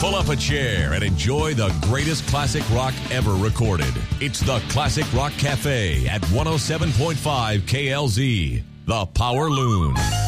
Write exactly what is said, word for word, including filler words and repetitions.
Pull up a chair and enjoy the greatest classic rock ever recorded. It's the Classic Rock Cafe at one oh seven point five K L Z, the Power Loon.